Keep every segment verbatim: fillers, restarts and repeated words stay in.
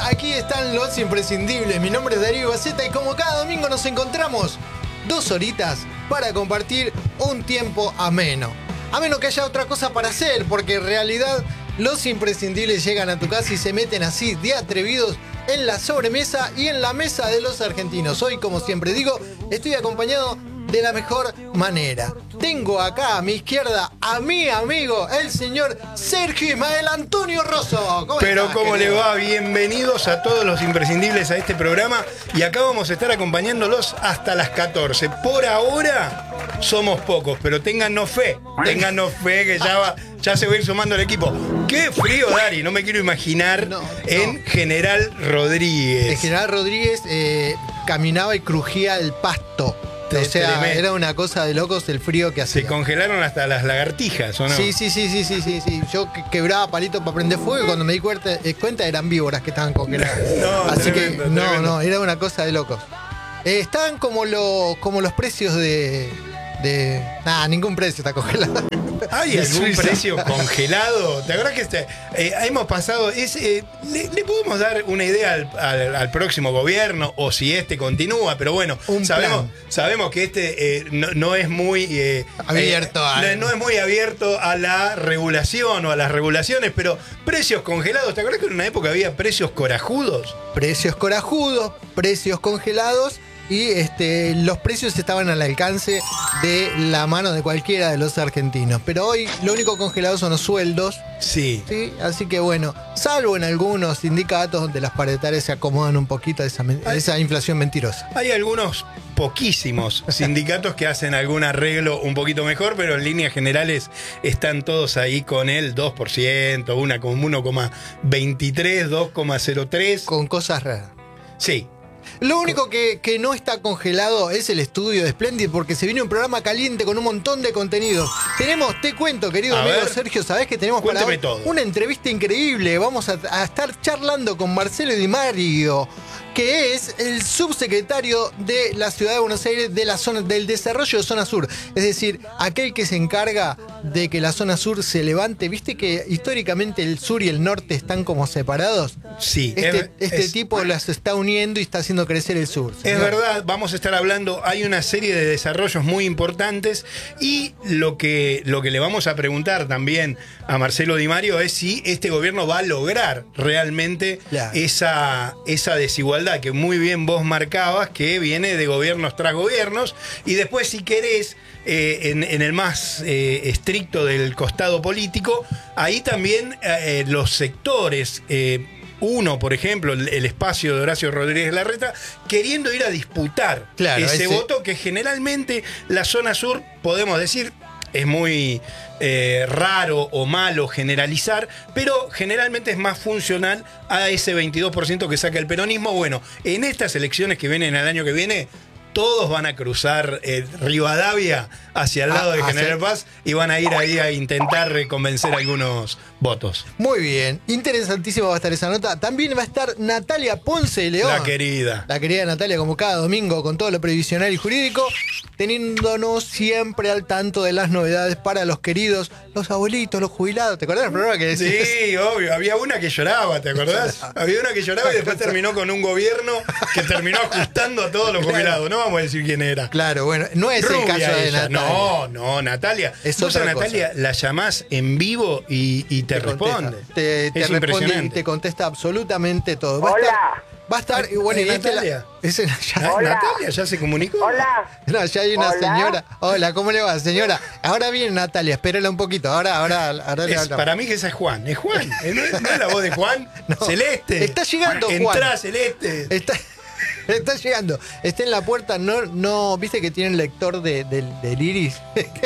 aquí están los imprescindibles. Mi nombre es Darío Baceta y como cada domingo nos encontramos dos horitas para compartir un tiempo ameno. A menos que haya otra cosa para hacer, porque en realidad los imprescindibles llegan a tu casa y se meten así de atrevidos en la sobremesa y en la mesa de los argentinos. Hoy, como siempre digo, estoy acompañado de la mejor manera. Tengo acá a mi izquierda a mi amigo, el señor Sergio Ismael Antonio Rosso. ¿Cómo Pero estás, ¿cómo querido? le va? Bienvenidos a todos los imprescindibles a este programa. Y acá vamos a estar acompañándolos hasta las catorce. Por ahora somos pocos, pero téngannos fe. Téngannos fe que ya, va, ya se va a ir sumando el equipo. ¡Qué frío, Dari! No me quiero imaginar No, no. en General Rodríguez. El general Rodríguez eh, caminaba y crujía el pasto. O sea, Tremendo. era una cosa de locos el frío que hacía. Se congelaron hasta las lagartijas, ¿o no? Sí, sí, sí, sí, sí, sí, sí. Yo que- quebraba palitos para prender fuego y cuando me di cuenta, eh, cuenta eran víboras que estaban congeladas. No, Así tremendo, que no, tremendo. no, era una cosa de locos. Eh, estaban como, lo, como los precios de... de... Nah, ningún precio está congelado. ¿Hay De algún Suiza. precio congelado? ¿Te acuerdas que este, eh, hemos pasado? Es, eh, le, le podemos dar una idea al, al- al próximo gobierno o si este continúa, pero bueno, Un sabemos, plan. sabemos que este eh, no, no es muy eh, Abierto eh, a- no, no es muy abierto a la regulación o a las regulaciones, pero precios congelados. ¿Te acuerdas que en una época había precios corajudos? Precios corajudos, precios congelados y este, los precios estaban al alcance de la mano de cualquiera de los argentinos. Pero hoy lo único congelado son los sueldos. Sí. Sí, así que bueno, salvo en algunos sindicatos donde las paritarias se acomodan un poquito a esa, a esa inflación mentirosa. Hay algunos poquísimos sindicatos que hacen algún arreglo un poquito mejor, pero en líneas generales están todos ahí con el dos por ciento, una con uno coma veintitrés, dos coma cero tres. Con cosas raras. Sí. Lo único que, que no está congelado es el estudio de Splendid porque se viene un programa caliente con un montón de contenidos. Tenemos, te cuento, querido A amigo ver. Sergio, ¿sabés que tenemos para Cuénteme hoy todo. una entrevista increíble? Vamos a, a estar charlando con Marcelo Di Mario, que es el subsecretario de la Ciudad de Buenos Aires de la zona, del desarrollo de Zona Sur. Es decir, aquel que se encarga de que la Zona Sur se levante. ¿Viste que históricamente el sur y el norte están como separados? Sí. Este, es, este es- tipo las está uniendo y está haciendo crecer el sur. Es señor. verdad, vamos a estar hablando, hay una serie de desarrollos muy importantes y lo que, lo que le vamos a preguntar también a Marcelo Di Mario es si este gobierno va a lograr realmente Claro. esa, esa desigualdad que muy bien vos marcabas, que viene de gobiernos tras gobiernos, y después si querés, eh, en, en el más eh, estricto del costado político, ahí también eh, los sectores... eh, Uno, por ejemplo, el, el espacio de Horacio Rodríguez Larreta, queriendo ir a disputar Claro, ese, ese- voto que generalmente la zona sur, podemos decir, es muy eh, raro o malo generalizar, pero generalmente es más funcional a ese veintidós por ciento que saca el peronismo. Bueno, en estas elecciones que vienen al año que viene, todos van a cruzar eh, Rivadavia hacia el lado Ah, de hacia- General Paz y van a ir ahí a intentar convencer algunos votos. Muy bien, interesantísima va a estar esa nota. También va a estar Natalia Ponce de León. La querida. La querida Natalia, como cada domingo, con todo lo previsional y jurídico, teniéndonos siempre al tanto de las novedades para los queridos, los abuelitos, los jubilados. ¿Te acordás del programa que decías? Sí, obvio. Había una que lloraba, ¿te acordás? Había una que lloraba y después terminó con un gobierno que terminó ajustando a todos los jubilados. No vamos a decir quién era. Claro, bueno, no es el Rubia caso de ella. Natalia. No, no, Natalia. Es Vos a otra Natalia la llamás en vivo y, y te, contesta. responde. Te, te es responde y impresionante. te contesta absolutamente todo. Va a Hola. estar, va a estar, y bueno, y Ay, este la- Natalia. ese- ya- Na- Hola. Natalia ya se comunicó. Hola. No, ya hay una Hola. señora. Hola, ¿cómo le va, señora? Ahora viene Natalia, espérala un poquito. Ahora, ahora, ahora le Es- hablamos. para mí que esa es Juan. Es Juan. ¿Eh? ¿No es, no es la voz de Juan? No. Celeste. Está llegando, Juan. Entrá, Celeste. Está, está llegando. Está en la puerta. No, no, ¿viste que tiene el lector de- del, del iris?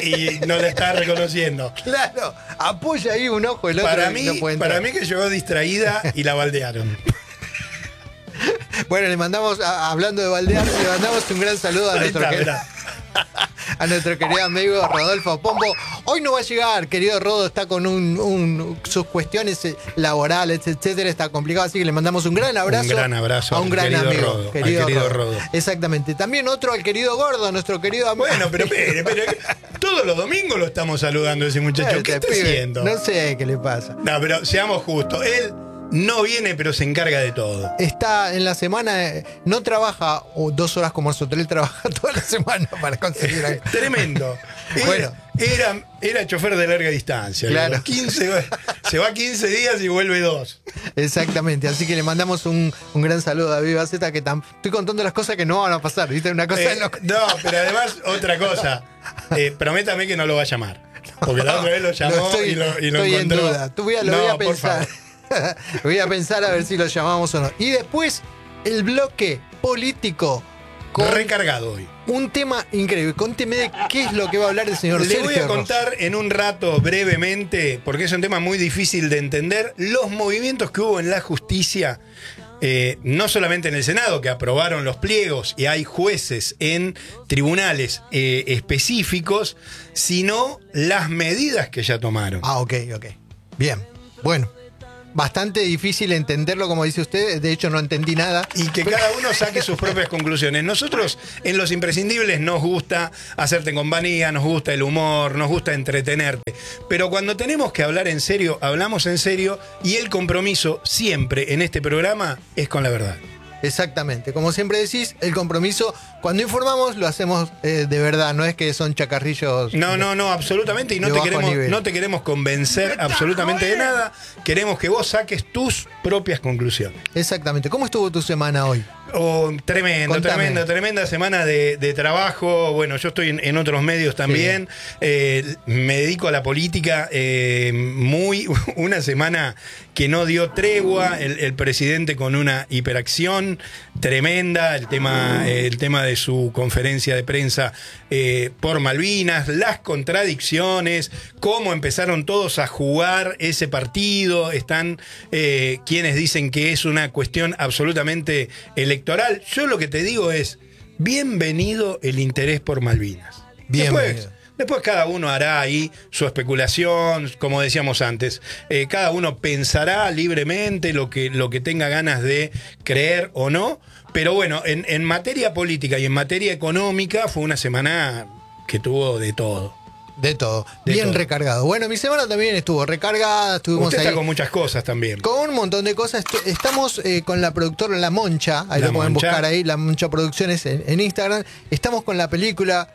Y no la está reconociendo. Claro, apoya ahí un ojo, el otro Para y mí, no puede entrar. para mí que llegó distraída y la baldearon. Bueno, le mandamos, a- hablando de baldear, le mandamos un gran saludo a Ahí nuestro, está, querido, mirá. a nuestro querido amigo Rodolfo Pombo. Hoy no va a llegar, querido Rodo, está con un, un- sus cuestiones eh, laborales, etcétera, está complicado, así que le mandamos un gran abrazo. Un gran abrazo a un al gran querido amigo, Rodo, al querido Rodo. Exactamente. También otro al querido Gordo, nuestro querido amigo. Bueno, pero espere, espere. Todos los domingos lo estamos saludando a ese muchacho. ¿Qué Este está pibe, haciendo? No sé qué le pasa. No, pero seamos justos. Él no viene, pero se encarga de todo. Está en la semana, eh, no trabaja oh, dos horas como Arzotel, trabaja toda la semana para conseguir algo. Tremendo. Bueno. Era, era, era chofer de larga distancia. Claro. quince, se va quince días y vuelve dos. Exactamente, así que le mandamos un, un gran saludo a David Baceta, que tam, estoy contando las cosas que no van a pasar, ¿viste? Una cosa Eh, de no... no, pero además, otra cosa. Eh, prométame que no lo va a llamar. Porque la otra vez lo llamó No, estoy, y lo, y lo estoy encontró. en duda. Tú voy a, lo no, voy a por pensar. favor. Voy a pensar a ver si lo llamamos o no. Y después, el bloque político con Recargado hoy. un tema increíble. Conteme de qué es lo que va a hablar el señor Le Sergio voy a Ross. contar en un rato brevemente, porque es un tema muy difícil de entender, los movimientos que hubo en la justicia, eh, no solamente en el Senado, que aprobaron los pliegos y hay jueces en tribunales eh, específicos, sino las medidas que ya tomaron. Ah, ok, ok. Bien. Bueno. Bastante difícil entenderlo, como dice usted. De hecho, no entendí nada. Y que cada uno saque sus propias conclusiones. Nosotros, en Los Imprescindibles, nos gusta hacerte compañía, nos gusta el humor, nos gusta entretenerte. Pero cuando tenemos que hablar en serio, hablamos en serio, y el compromiso siempre en este programa es con la verdad. Exactamente. Como siempre decís, el compromiso, cuando informamos, lo hacemos eh, de verdad. No es que son chacarrillos. No, no, no, absolutamente. Y no de te, bajo queremos, nivel. no te queremos convencer absolutamente de nada. Queremos que vos saques tus propias conclusiones. Exactamente. ¿Cómo estuvo tu semana hoy? Oh, tremendo, Contame. tremendo, tremenda semana de, de trabajo. Bueno, yo estoy en, en otros medios también. Sí. Eh, me dedico a la política. Eh, muy una semana que no dio tregua. El, el presidente con una hiperacción tremenda. El tema, el tema de su conferencia de prensa eh, por Malvinas, las contradicciones, cómo empezaron todos a jugar ese partido. Están eh, quienes dicen que es una cuestión absolutamente electoral. Yo lo que te digo es, bienvenido el interés por Malvinas. Bienvenido. Después, después cada uno hará ahí su especulación, como decíamos antes. Eh, cada uno pensará libremente lo que, lo que tenga ganas de creer o no. Pero bueno, en, en materia política y en materia económica fue una semana que tuvo de todo. De todo. De Bien todo. recargado. Bueno, mi semana también estuvo recargada. Estuvimos Usted ahí está con muchas cosas también. con un montón de cosas. Est- Estamos eh, con la productora La Moncha. Ahí La lo pueden Moncha. buscar ahí, La Moncha Producciones en, en Instagram. Estamos con la película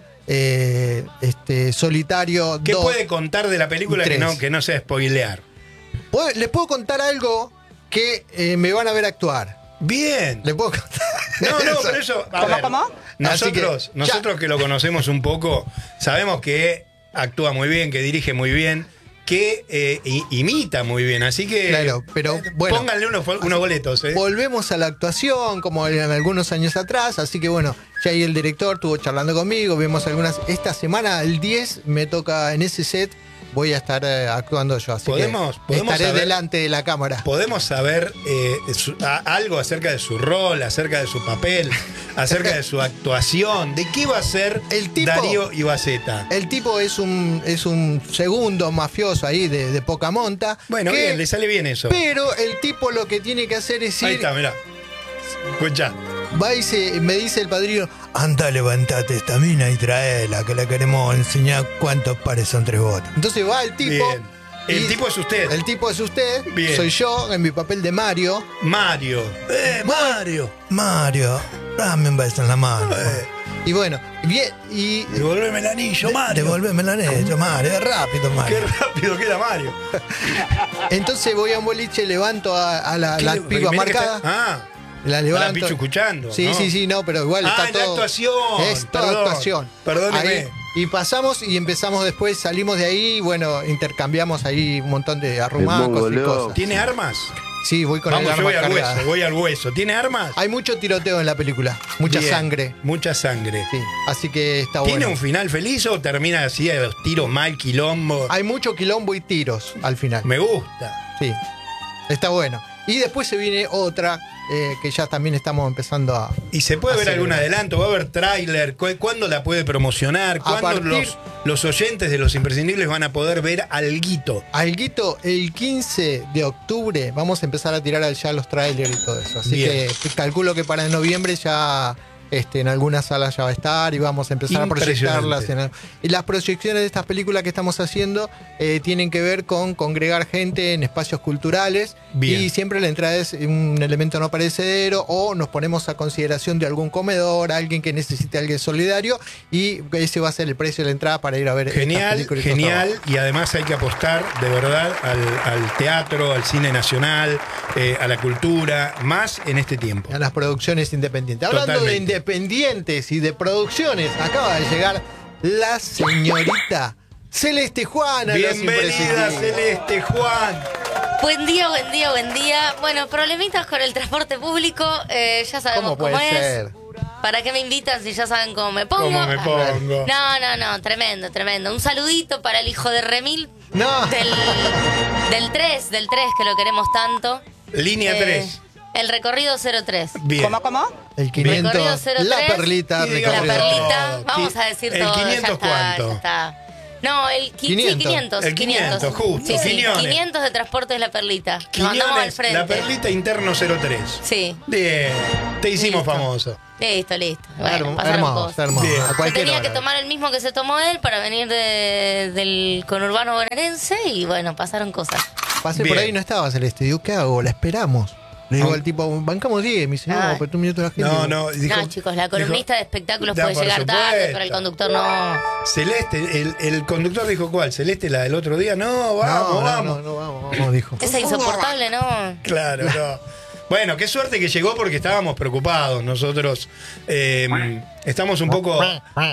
eh, este, Solitario ¿Qué dos. puede contar de la película que tres. no, que no sea spoilear? ¿Puedo- Les puedo contar algo que eh, me van a ver actuar. Bien. ¿Les puedo contar? No, no, pero eso. a ¿Cómo, ver, cómo? Nosotros, Así que, nosotros ya. que lo conocemos un poco, sabemos que actúa muy bien, que dirige muy bien, que eh, i- imita muy bien. Así que. Claro, pero eh, bueno. Pónganle unos, unos boletos, ¿eh? Volvemos a la actuación como en algunos años atrás, así que bueno, ya ahí el director estuvo charlando conmigo, vimos algunas. Esta semana, el diez, me toca en ese set, voy a estar eh, actuando yo, así Podemos- que podemos estaré saber- delante de la cámara. Podemos saber eh, su- a- algo acerca de su rol, acerca de su papel, acerca de su actuación, de qué va a ser El tipo- Darío Ibaceta. El tipo es un, es un segundo mafioso ahí de, de poca monta. Bueno, que- bien, le sale bien eso. Pero el tipo lo que tiene que hacer es ir. Ahí está, mirá. Escucha. Va y se, me dice el padrino, anda, levantate esta mina y traela, que le queremos enseñar cuántos pares son tres botas. Entonces va el tipo. Bien. El y- tipo es usted. El tipo es usted, Bien. soy yo en mi papel de Mario. Mario. ¡Eh, Mario! Mario, dame un beso en la mano. Y bueno, bien, y. Devolveme el anillo, Mario. Devolveme el anillo, Mario, rápido, Mario. Qué rápido que era Mario. Entonces voy a un boliche, levanto a, a la, ¿Qué la le- piba mirá que marcada. está- Ah, La a levanto. la Pichu escuchando. Sí, ¿no? sí, sí, no, pero igual Ah, está es la todo. actuación. Es toda Perdón, actuación. perdóneme. Ahí, y pasamos y empezamos después, salimos de ahí, bueno, intercambiamos ahí un montón de arrumacos y mongoleo. cosas. ¿Tiene armas? Sí, voy con Vamos, el yo arma voy al cargada. hueso, voy al hueso. ¿Tiene armas? Hay mucho tiroteo en la película, mucha Bien, sangre. Mucha sangre. Sí, así que está ¿Tiene bueno. un final feliz o termina así de los tiros mal, quilombo? Hay mucho quilombo y tiros al final. Me gusta. Sí, está bueno. Y después se viene otra eh, que ya también estamos empezando a. ¿Y se puede ver Hacer- algún adelanto? ¿Va a haber tráiler? ¿Cu- ¿Cuándo la puede promocionar? A ¿Cuándo partir- los, los oyentes de Los Imprescindibles van a poder ver alguito? Alguito, el quince de octubre vamos a empezar a tirar ya los trailers y todo eso. Así Bien. que calculo que para noviembre ya Este, en algunas salas ya va a estar y vamos a empezar a proyectarlas. En, y las proyecciones de estas películas que estamos haciendo eh, tienen que ver con congregar gente en espacios culturales. Bien. Y siempre la entrada es un elemento no perecedero o nos ponemos a consideración de algún comedor, alguien que necesite, alguien solidario, y ese va a ser el precio de la entrada para ir a ver Genial, estas películas. genial, y además hay que apostar de verdad al, al teatro, al cine nacional, eh, a la cultura, más en este tiempo. A las producciones independientes. Hablando Totalmente. de independientes y de producciones, acaba de llegar la señorita Celeste Juan a Los Bienvenida, Imprescindibles. Celeste Juan. Buen día, buen día, buen día. Bueno, problemitas con el transporte público, eh, ya sabemos ¿Cómo cómo, puede es. ser? ¿Para qué me invitan si ya saben cómo me pongo? ¿Cómo me pongo? No, no, no, tremendo, tremendo. Un saludito para el hijo de Remil No. del, del tres, del tres, que lo queremos tanto. Línea Eh, tres. El recorrido cero tres. Bien. ¿Cómo, cómo? El quinientos, Recorrido cero tres. la perlita, Y La digamos recorrido. perlita, todo. vamos Qui- a decir el todo. quinientos ya está, ¿cuánto? ya está. No, el qui- sí, quinientos. quinientos. El quinientos, justo, Sí, sí, Quiñones. quinientos de transporte es la perlita. Nos mandamos al Quiñones, frente. la perlita interno cero tres. Sí, Bien, te hicimos Listo. famoso. listo, listo. Bueno, Hermo- pasaron hermoso, cosas. hermoso. Bien. A Yo cualquier tenía hora. que tomar el mismo que se tomó él para venir de- del conurbano bonaerense y bueno, pasaron cosas. Pasé Bien. por ahí y no estaba Celeste. Digo, ¿qué hago? La esperamos. Le digo Ah. al tipo, bancamos diez. Me dice, no, Ay. pero tú un minuto la gente. No, no, dijo, no, chicos, la columnista de espectáculos No, puede por llegar tarde, supuesto. pero el conductor no. Celeste, el, el conductor dijo cuál, Celeste, la del otro día, no, vamos, no, no, vamos. no, no, vamos, vamos, dijo. Esa insoportable, ¿no? Claro, no. Bueno, qué suerte que llegó porque estábamos preocupados. Nosotros eh, estamos un poco